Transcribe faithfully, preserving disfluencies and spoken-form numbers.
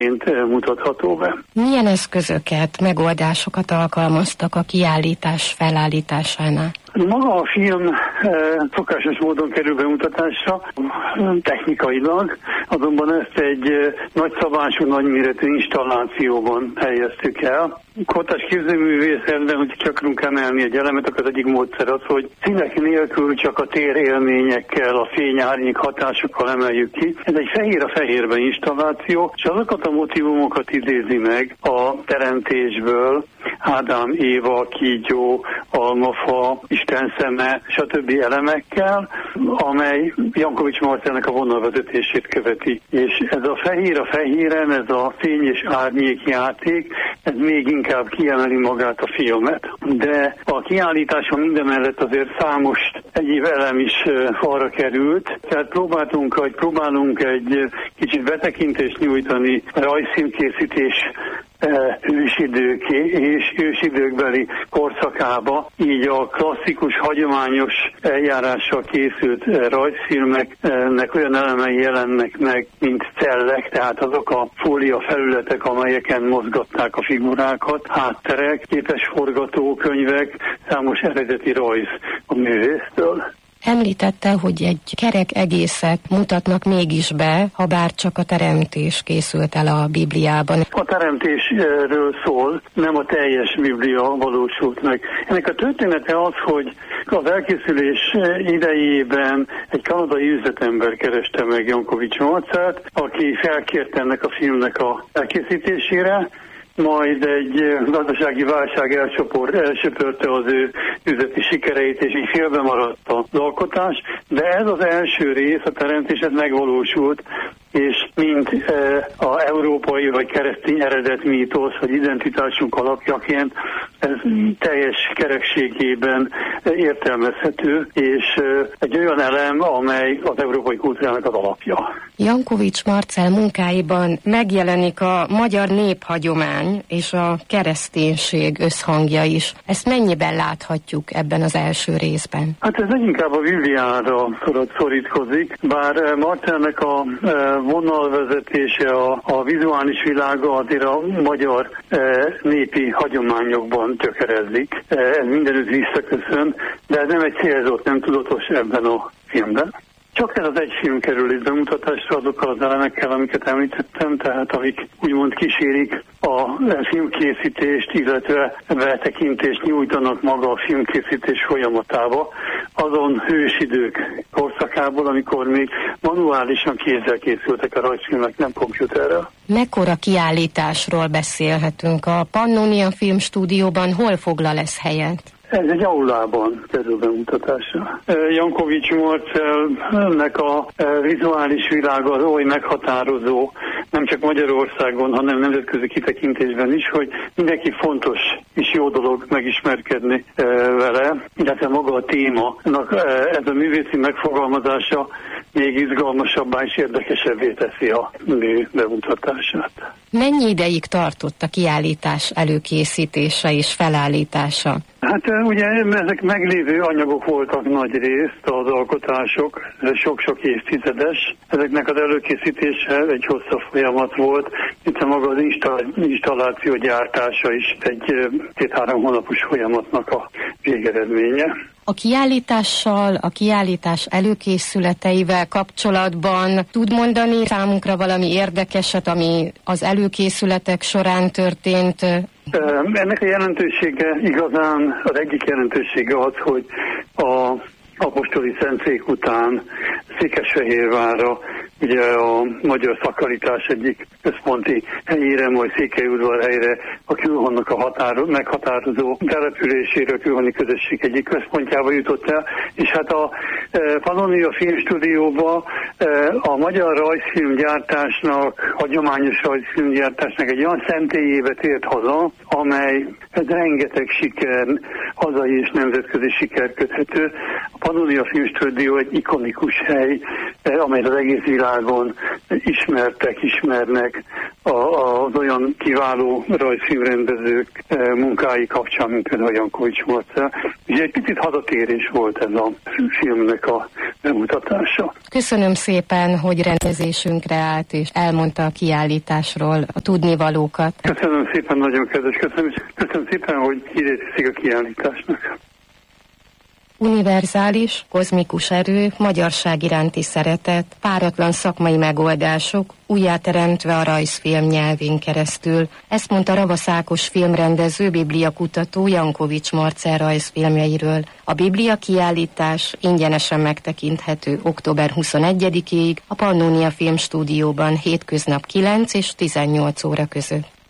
mutatható be. Milyen eszközöket, megoldásokat alkalmaztak a kiállítás felállításánál? Maga a film e, szokásos módon kerül bemutatásra, technikailag, azonban ezt egy e, nagyszabású, nagyméretű installációban helyeztük el. Kortárs képzőművészetben, hogy csak akarunk emelni egy elemet, akkor az egyik módszer az, hogy színek nélkül csak a tér élményekkel, a fény-árnyék hatásokkal emeljük ki. Ez egy fehér a fehérben installáció, és azokat a motivumokat idézi meg a teremtésből, Ádám, Éva, kígyó, almafa, Isten szeme, stb. Elemekkel, amely Jankovics Marcelnek a vonalvezetését követi. És ez a fehér a fehéren, ez a fény és árnyék játék, ez még inkább kiemeli magát a filmet. De a kiállításon mindemellett azért számos egyéb elem is arra került, tehát próbáltunk, hogy próbálunk egy kicsit betekintést nyújtani a rajzfilmkészítés ősidők és ősidőkbeli korszakába, így a klasszikus, hagyományos eljárással készült rajzfilmeknek olyan elemei jelennek meg, mint cellek, tehát azok a fólia felületek, amelyeken mozgatták a figurákat, hátterek, képes forgatókönyvek, számos eredeti rajz a művésztől. Említette, hogy egy kerek egészet mutatnak mégis be, ha bár csak a teremtés készült el a Bibliában. A teremtésről szól, nem a teljes Biblia valósult meg. Ennek a története az, hogy az elkészülés idejében egy kanadai üzletember kereste meg Jankovics Marcelt, aki felkért ennek a filmnek a elkészítésére, majd egy gazdasági válság elcsoport, elsöpörte az ő üzleti sikereit, és így félbe maradt az alkotás, de ez az első rész, a teremtés, ez megvalósult, és mint e, a európai vagy keresztény eredet mítosz, vagy identitásunk alapjaként, ez teljes kerekségében értelmezhető, és e, egy olyan elem, amely az európai kultúrának az alapja. Jankovics Marcel munkáiban megjelenik a magyar néphagyomány és a kereszténység összhangja is. Ezt mennyiben láthatjuk ebben az első részben? Hát ez leginkább a Bibliára szorítkozik, bár Marcelnek a vonalvezetése, a, a vizuális világa azért a magyar e, népi hagyományokban gyökerezik. E, ez mindenütt visszaköszön, de ez nem egy célzott, nem tudatos ebben a filmben. Csak ez az egy film kerül itt bemutatásra azokkal az elemekkel, amiket említettem, tehát amik úgymond kísérik a filmkészítést, illetve betekintést nyújtanak maga a filmkészítés folyamatába, azon hősidők korszakából, amikor még manuálisan kézzel készültek a rajzfilmek, nem komputerrel. Mekkora kiállításról beszélhetünk? A Pannonia Filmstúdióban hol foglal ez helyet? Ez egy aulában kerül bemutatásra. Jankovics Marcelnek a vizuális világa az oly meghatározó, nem csak Magyarországon, hanem nemzetközi kitekintésben is, hogy mindenki fontos és jó dolog megismerkedni vele, illetve maga a téma, ez a művészi megfogalmazása még izgalmasabbá és érdekesebbé teszi a mű bemutatását. Mennyi ideig tartott a kiállítás előkészítése és felállítása? Hát ugye ezek meglévő anyagok voltak nagy részt, az alkotások, sok-sok évtizedes. Ezeknek az előkészítése egy hosszabb folyamat volt, hiszen maga az installáció gyártása is egy két-három hónapos folyamatnak a végeredménye. A kiállítással, a kiállítás előkészületeivel kapcsolatban tud mondani számunkra valami érdekeset, ami az előkészületek során történt? Ennek a jelentősége igazán, az egyik jelentősége az, hogy a apostoli szentszék után Székesfehérvárra, ugye a magyar szakkarítás egyik központi helyére, majd Székelyudvar helyre, a Külhonnak a határo, meghatározó településére, a Külhoni közösség egyik központjába jutott el, és hát a e, Pannonia Filmstúdióba e, a magyar rajzfilmgyártásnak, hagyományos rajzfilmgyártásnak egy olyan szentélyébe tért haza, amely ez rengeteg siker, hazai és nemzetközi siker köthető. A Pannonia Filmstúdió egy ikonikus hely, amelyet az egész világon ismertek, ismernek az olyan kiváló rajzfilmrendezők munkái kapcsán, mint például Jankovics Marcel. És egy picit hazatérés volt ez a filmnek a bemutatása. Köszönöm szépen, hogy rendezésünkre állt, és elmondta a kiállításról a tudnivalókat. Köszönöm szépen, nagyon kedves, köszönöm, köszönöm szépen, hogy idézték a kiállításnak. Univerzális, kozmikus erő, magyarság iránti szeretet, páratlan szakmai megoldások, újjáteremtve a rajzfilm nyelvén keresztül. Ezt mondta Ravasz Ákos filmrendező, bibliakutató Jankovics Marcell rajzfilmjeiről. A Biblia kiállítás ingyenesen megtekinthető október huszonegyedikéig a Pannónia Filmstúdióban hétköznap kilenc és tizennyolc óra között.